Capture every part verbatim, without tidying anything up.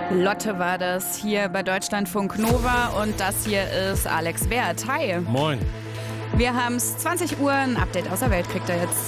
Lotte war das hier bei Deutschlandfunk Nova und das hier ist Alex Wert. Hi. Moin. Wir haben es zwanzig Uhr, ein Update aus der Welt kriegt er jetzt.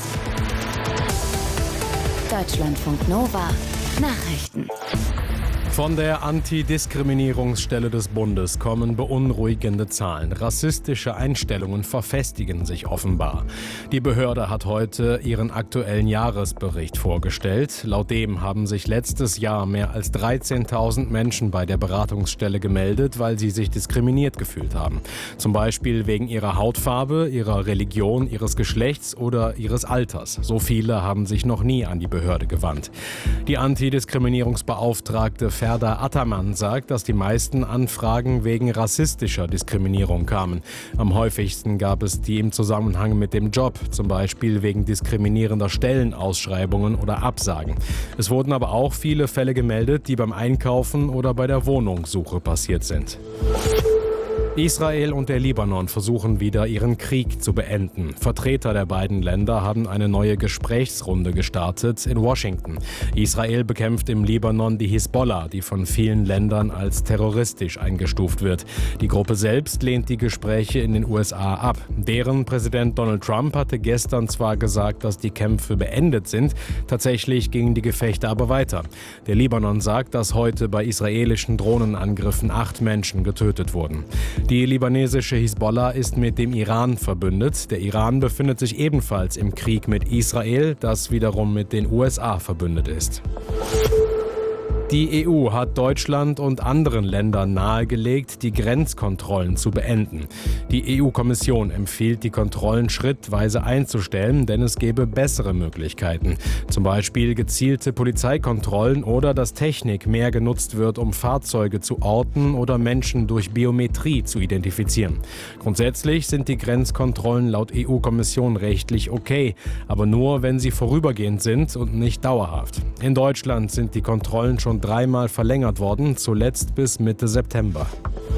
Deutschlandfunk Nova Nachrichten. Von der Antidiskriminierungsstelle des Bundes kommen beunruhigende Zahlen. Rassistische Einstellungen verfestigen sich offenbar. Die Behörde hat heute ihren aktuellen Jahresbericht vorgestellt. Laut dem haben sich letztes Jahr mehr als dreizehntausend Menschen bei der Beratungsstelle gemeldet, weil sie sich diskriminiert gefühlt haben. Zum Beispiel wegen ihrer Hautfarbe, ihrer Religion, ihres Geschlechts oder ihres Alters. So viele haben sich noch nie an die Behörde gewandt. Die Antidiskriminierungsbeauftragte Ferda Ataman sagt, dass die meisten Anfragen wegen rassistischer Diskriminierung kamen. Am häufigsten gab es die im Zusammenhang mit dem Job, zum Beispiel wegen diskriminierender Stellenausschreibungen oder Absagen. Es wurden aber auch viele Fälle gemeldet, die beim Einkaufen oder bei der Wohnungssuche passiert sind. Israel und der Libanon versuchen wieder, ihren Krieg zu beenden. Vertreter der beiden Länder haben eine neue Gesprächsrunde gestartet in Washington. Israel bekämpft im Libanon die Hisbollah, die von vielen Ländern als terroristisch eingestuft wird. Die Gruppe selbst lehnt die Gespräche in den U S A ab. Deren Präsident Donald Trump hatte gestern zwar gesagt, dass die Kämpfe beendet sind, tatsächlich gingen die Gefechte aber weiter. Der Libanon sagt, dass heute bei israelischen Drohnenangriffen acht Menschen getötet wurden. Die libanesische Hisbollah ist mit dem Iran verbündet. Der Iran befindet sich ebenfalls im Krieg mit Israel, das wiederum mit den U S A verbündet ist. Die E U hat Deutschland und anderen Ländern nahegelegt, die Grenzkontrollen zu beenden. Die E U-Kommission empfiehlt, die Kontrollen schrittweise einzustellen, denn es gäbe bessere Möglichkeiten. Zum Beispiel gezielte Polizeikontrollen oder dass Technik mehr genutzt wird, um Fahrzeuge zu orten oder Menschen durch Biometrie zu identifizieren. Grundsätzlich sind die Grenzkontrollen laut E U-Kommission rechtlich okay, aber nur, wenn sie vorübergehend sind und nicht dauerhaft. In Deutschland sind die Kontrollen schon dreimal verlängert worden, zuletzt bis Mitte September.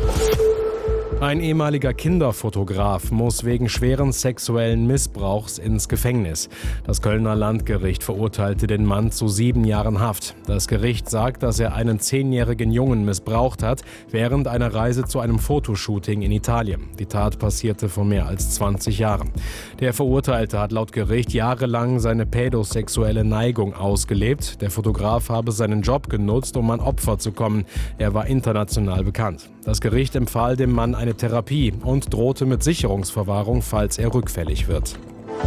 Ein ehemaliger Kinderfotograf muss wegen schweren sexuellen Missbrauchs ins Gefängnis. Das Kölner Landgericht verurteilte den Mann zu sieben Jahren Haft. Das Gericht sagt, dass er einen zehnjährigen Jungen missbraucht hat, während einer Reise zu einem Fotoshooting in Italien. Die Tat passierte vor mehr als zwanzig Jahren. Der Verurteilte hat laut Gericht jahrelang seine pädosexuelle Neigung ausgelebt. Der Fotograf habe seinen Job genutzt, um an Opfer zu kommen. Er war international bekannt. Das Gericht empfahl dem Mann eine Therapie und drohte mit Sicherungsverwahrung, falls er rückfällig wird.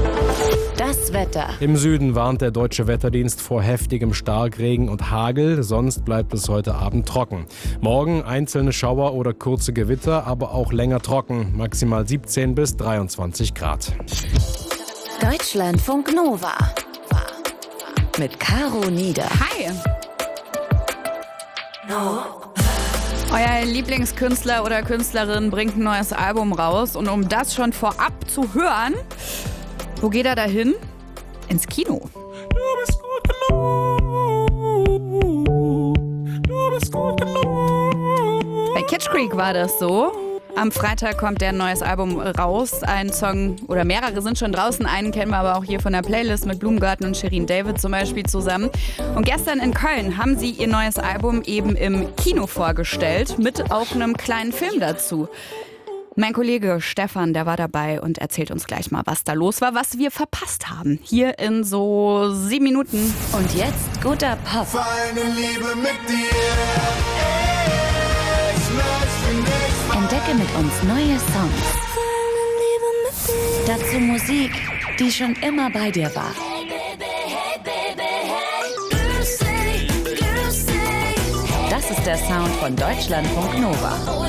Das Wetter. Im Süden warnt der Deutsche Wetterdienst vor heftigem Starkregen und Hagel, sonst bleibt es heute Abend trocken. Morgen einzelne Schauer oder kurze Gewitter, aber auch länger trocken, maximal siebzehn bis dreiundzwanzig Grad. Deutschlandfunk Nova mit Caro Nieder. Hi. No. Euer Lieblingskünstler oder Künstlerin bringt ein neues Album raus und um das schon vorab zu hören, wo geht er dahin? Ins Kino. Du bist gut genug. Du bist gut genug. Bei Kitsch Creek war das so. Am Freitag kommt der neues Album raus. Ein Song oder mehrere sind schon draußen. Einen kennen wir aber auch hier von der Playlist mit Blumengarten und Shirin David zum Beispiel zusammen. Und gestern in Köln haben sie ihr neues Album eben im Kino vorgestellt mit auch einem kleinen Film dazu. Mein Kollege Stefan, der war dabei und erzählt uns gleich mal, was da los war, was wir verpasst haben. Hier in so sieben Minuten. Und jetzt guter Pop. Feine Liebe mit dir. Ich möchte nicht. Entdecke mit uns neue Songs. Dazu Musik, die schon immer bei dir war. Das ist der Sound von Deutschlandfunk Nova.